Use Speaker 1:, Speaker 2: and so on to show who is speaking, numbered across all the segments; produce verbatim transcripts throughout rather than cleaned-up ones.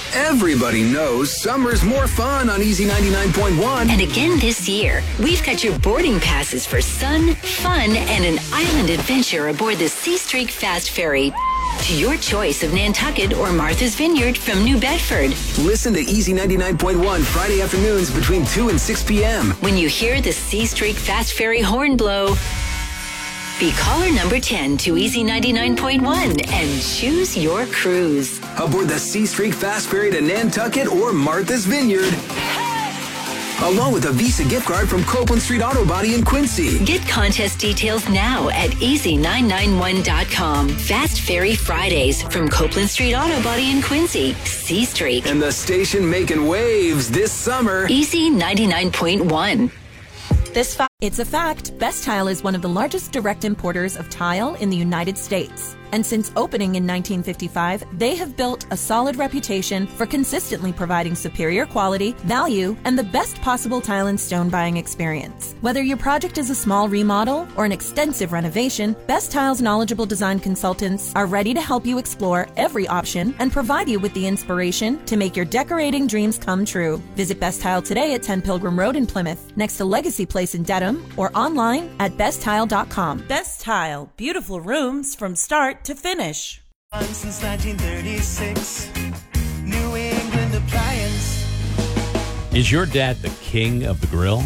Speaker 1: Everybody knows summer's more fun on Easy ninety-nine point one.
Speaker 2: And again this year, we've got your boarding passes for sun, fun, and an island adventure aboard the Sea Streak Fast Ferry to your choice of Nantucket or Martha's Vineyard from New Bedford.
Speaker 1: Listen to Easy ninety-nine point one Friday afternoons between two and six p.m.
Speaker 2: When you hear the Sea Streak Fast Ferry horn blow, be caller number ten to Easy ninety-nine point one and choose your cruise.
Speaker 1: Aboard the Sea Streak Fast Ferry to Nantucket or Martha's Vineyard. Along with a Visa gift card from Copeland Street Auto Body in Quincy.
Speaker 2: Get contest details now at easy nine nine one dot com. Fast Ferry Fridays from Copeland Street Auto Body in Quincy. Sea Streak.
Speaker 1: And the station making waves this summer.
Speaker 2: Easy ninety-nine point one.
Speaker 3: This fa- It's a fact. Best Tile is one of the largest direct importers of tile in the United States. And since opening in nineteen fifty-five, they have built a solid reputation for consistently providing superior quality, value, and the best possible tile and stone buying experience. Whether your project is a small remodel or an extensive renovation, Best Tile's knowledgeable design consultants are ready to help you explore every option and provide you with the inspiration to make your decorating dreams come true. Visit Best Tile today at ten Pilgrim Road in Plymouth, next to Legacy Place in Dedham, or online at best tile dot com.
Speaker 4: Best Tile. Beautiful rooms from start to finish.
Speaker 5: Since nineteen thirty-six, New England Appliance.
Speaker 6: Is your dad the king of the grill?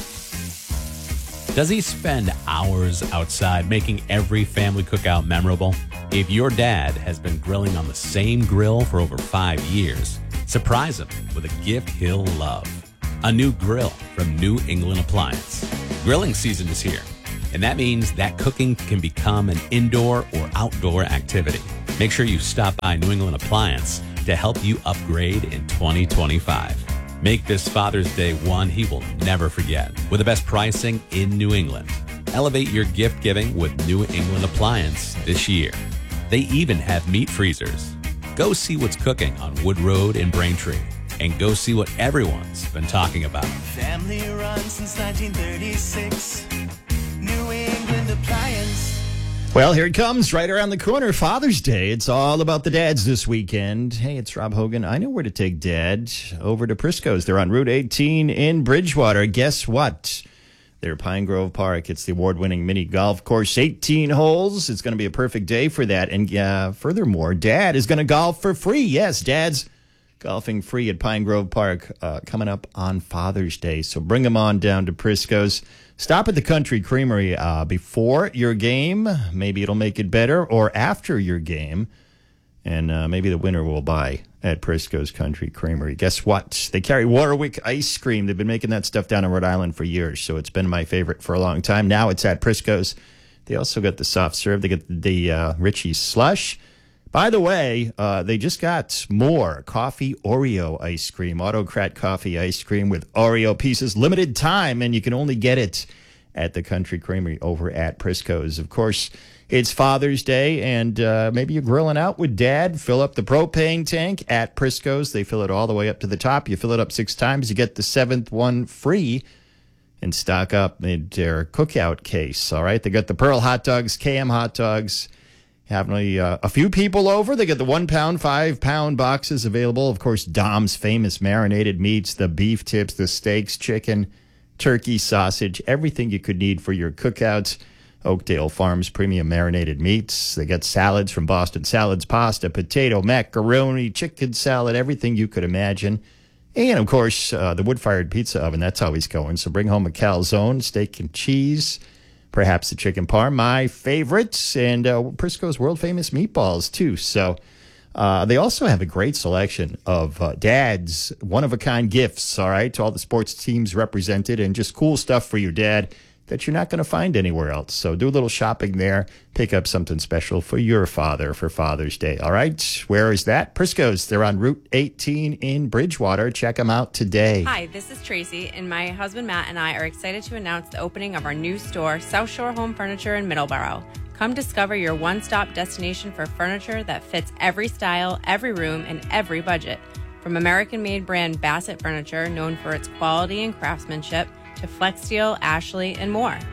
Speaker 6: Does he spend hours outside making every family cookout memorable? If your dad has been grilling on the same grill for over five years, surprise him with a gift he'll love. A new grill from New England Appliance. Grilling season is here, and that means that cooking can become an indoor or outdoor activity. Make sure you stop by New England Appliance to help you upgrade in twenty twenty-five. Make this Father's Day one he will never forget with the best pricing in New England. Elevate your gift giving with New England Appliance this year. They even have meat freezers. Go see what's cooking on Wood Road in Braintree, and go see what everyone's been talking about.
Speaker 5: Family run since nineteen thirty-six, New England Appliance.
Speaker 7: Well, here it comes, right around the corner, Father's Day. It's all about the dads this weekend. Hey, it's Rob Hogan. I know where to take Dad. Over to Prisco's. They're on Route eighteen in Bridgewater. Guess what? They're Pine Grove Park. It's the award-winning mini golf course, eighteen holes. It's going to be a perfect day for that. And uh, furthermore, Dad is going to golf for free. Yes, Dad's golfing free at Pine Grove Park uh, coming up on Father's Day. So bring them on down to Prisco's. Stop at the Country Creamery uh, before your game. Maybe it'll make it better, or after your game. And uh, maybe the winner will buy at Prisco's Country Creamery. Guess what? They carry Warwick ice cream. They've been making that stuff down in Rhode Island for years, so it's been my favorite for a long time. Now it's at Prisco's. They also got the soft serve. They got the uh, Richie's slush. By the way, uh, they just got more coffee Oreo ice cream, Autocrat coffee ice cream with Oreo pieces, limited time, and you can only get it at the Country Creamery over at Prisco's. Of course, it's Father's Day, and uh, maybe you're grilling out with Dad. Fill up the propane tank at Prisco's. They fill it all the way up to the top. You fill it up six times, you get the seventh one free, and stock up in their cookout case. All right, they got the Pearl hot dogs, K M hot dogs. Having a, uh, a few people over. They got the one pound, five pound boxes available. Of course, Dom's famous marinated meats, the beef tips, the steaks, chicken, turkey, sausage, everything you could need for your cookouts. Oakdale Farms premium marinated meats. They got salads from Boston Salads, pasta, potato, macaroni, chicken salad, everything you could imagine. And, of course, uh, the wood-fired pizza oven. That's always going. So bring home a calzone, steak and cheese. Perhaps the chicken parm, my favorites, and uh, Prisco's world-famous meatballs, too. So uh, they also have a great selection of uh, Dad's one-of-a-kind gifts, all right, to all the sports teams represented, and just cool stuff for your dad that you're not going to find anywhere else. So do a little shopping there. Pick up something special for your father for Father's Day, all right? Where is that? Prisco's. They're on Route eighteen in Bridgewater. Check them out today.
Speaker 8: Hi, this is Tracy, and my husband Matt and I are excited to announce the opening of our new store, South Shore Home Furniture in Middleborough. Come discover your one-stop destination for furniture that fits every style, every room, and every budget. From American-made brand Bassett Furniture, known for its quality and craftsmanship, to Flex Steel, Ashley, and more.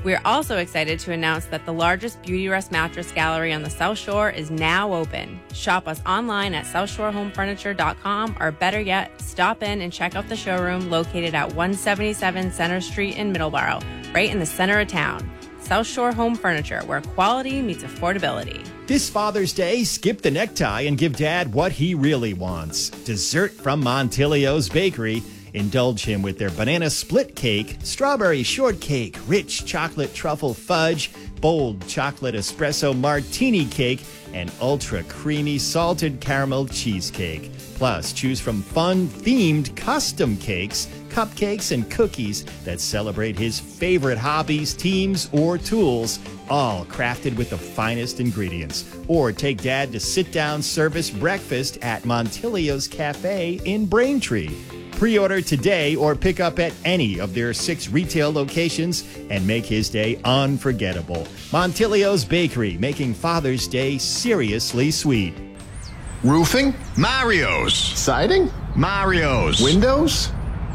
Speaker 8: We're also excited to announce that the largest Beauty Rest mattress gallery on the South Shore is now open. Shop us online at south shore home furniture dot com, or better yet, stop in and check out the showroom located at one seventy-seven Center Street in Middleborough, right in the center of town. South Shore Home Furniture, where quality meets affordability.
Speaker 7: This Father's Day, skip the necktie and give Dad what he really wants. Dessert from Montilio's Bakery. Indulge him with their banana split cake, strawberry shortcake, rich chocolate truffle fudge, bold chocolate espresso martini cake, and ultra creamy salted caramel cheesecake. Plus, choose from fun-themed custom cakes, cupcakes, and cookies that celebrate his favorite hobbies, teams, or tools, all crafted with the finest ingredients. Or take Dad to sit-down service breakfast at Montilio's Cafe in Braintree. Pre-order today or pick up at any of their six retail locations and make his day unforgettable. Montilio's Bakery, making Father's Day seriously sweet.
Speaker 9: Roofing? Mario's. Siding? Mario's. Windows?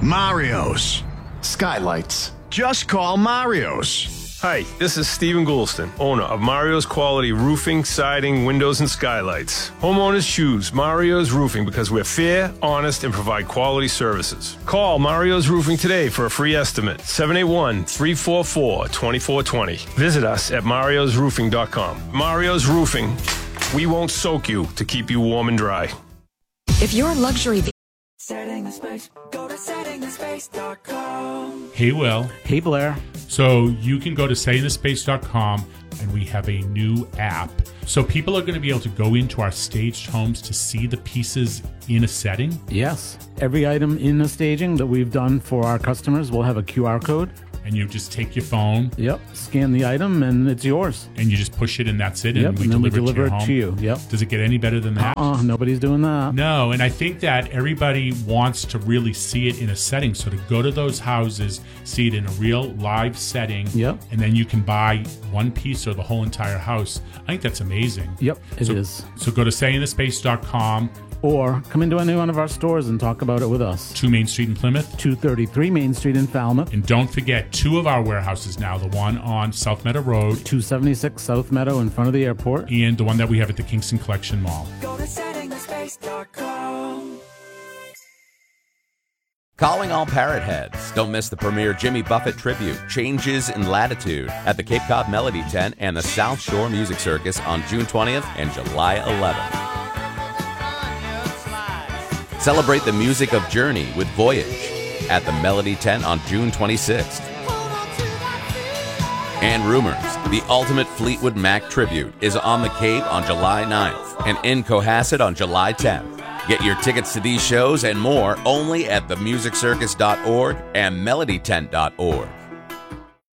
Speaker 9: Mario's. Skylights? Just call Mario's.
Speaker 10: Hi, this is Stephen Goulston, owner of Mario's Quality Roofing, Siding, Windows, and Skylights. Homeowners choose Mario's Roofing because we're fair, honest, and provide quality services. Call Mario's Roofing today for a free estimate, seven eight one, three four four, two four two zero. Visit us at marios roofing dot com. Mario's Roofing, we won't soak you to keep you warm and dry.
Speaker 11: If your luxury...
Speaker 5: Setting the space, go to setting the space dot com.
Speaker 12: Hey, Will.
Speaker 13: Hey, Blair.
Speaker 12: So you can go to setting the space dot com, and we have a new app. So people are going to be able to go into our staged homes to see the pieces in a setting?
Speaker 13: Yes. Every item in the staging that we've done for our customers will have a Q R code.
Speaker 12: And you just take your phone.
Speaker 13: Yep. Scan the item, and it's yours.
Speaker 12: And you just push it, and that's it.
Speaker 13: Yep.
Speaker 12: And we
Speaker 13: and then
Speaker 12: deliver,
Speaker 13: we deliver
Speaker 12: it to your home.
Speaker 13: to you. Yep.
Speaker 12: Does it get any better than that?
Speaker 13: Uh-uh, nobody's doing that.
Speaker 12: No, and I think that everybody wants to really see it in a setting. So to go to those houses, see it in a real live setting,
Speaker 13: yep.
Speaker 12: and then you can buy one piece or the whole entire house. I think that's amazing.
Speaker 13: Yep, it
Speaker 12: so,
Speaker 13: is.
Speaker 12: So go to setting the space dot com.
Speaker 13: Or come into any one of our stores and talk about it with us.
Speaker 12: two Main Street in Plymouth.
Speaker 13: two thirty-three Main Street in Falmouth.
Speaker 12: And don't forget two of our warehouses now. The one on South Meadow Road.
Speaker 13: two seventy-six South Meadow in front of the airport.
Speaker 12: And the one that we have at the Kingston Collection Mall.
Speaker 5: Go to setting the space dot com.
Speaker 14: Calling all Parrot heads. Don't miss the premier Jimmy Buffett tribute, Changes in Latitude, at the Cape Cod Melody Tent and the South Shore Music Circus on June twentieth and July eleventh. Celebrate the music of Journey with Voyage at the Melody Tent on June twenty-sixth. And Rumors, the ultimate Fleetwood Mac tribute, is on the Cape on July ninth and in Cohasset on July tenth. Get your tickets to these shows and more only at the music circus dot org and melody tent dot org.